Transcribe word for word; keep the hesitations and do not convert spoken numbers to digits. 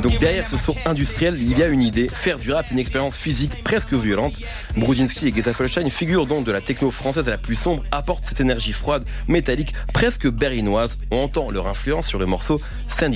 Donc derrière ce son industriel, il y a une idée, faire du rap une expérience physique presque violente. Brudzinski et Geza Folstein, figure donc de la techno française la plus sombre, apportent cette énergie froide, métallique, presque berlinoise. On entend leur influence sur le morceau Sandy